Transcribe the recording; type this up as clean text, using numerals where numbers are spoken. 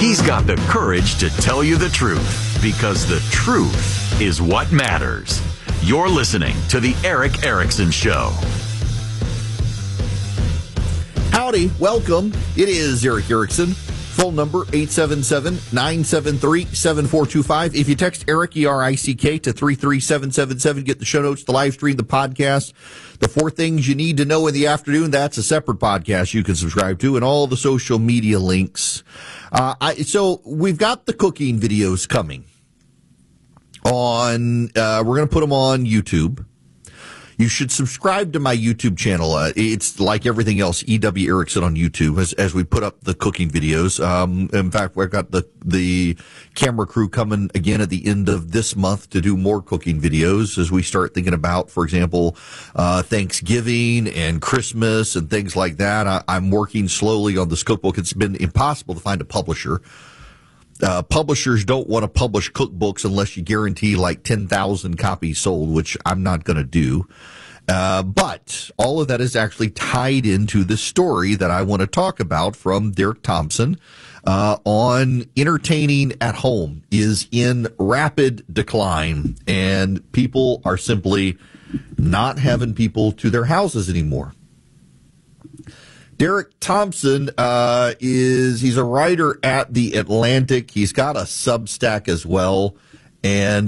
He's got the courage to tell you the truth, because the truth is what matters. You're listening to The Erick Erickson Show. Howdy, welcome. It is Erick Erickson. Phone number 877-973-7425. If you text Erick, E-R-I-C-K, to 33777, get the show notes, the live stream, the podcast, the 4 things you need to know in the afternoon. That's a separate podcast you can subscribe to, and all the social media links. So we've got the cooking videos coming on. We're going to put them on YouTube. You should subscribe to my YouTube channel. It's like everything else, E.W. Erickson on YouTube, as we put up the cooking videos. In fact, we've got the camera crew coming again at the end of this month to do more cooking videos as we start thinking about, for example, Thanksgiving and Christmas and things like that. I'm working slowly on this cookbook. It's been impossible to find a publisher. Publishers don't want to publish cookbooks unless you guarantee like 10,000 copies sold, which I'm not going to do. But all of that is actually tied into the story that I want to talk about from Derek Thompson on entertaining at home is in rapid decline, and people are simply not having people to their houses anymore. Derek Thompson he's a writer at The Atlantic. He's got a Substack as well. And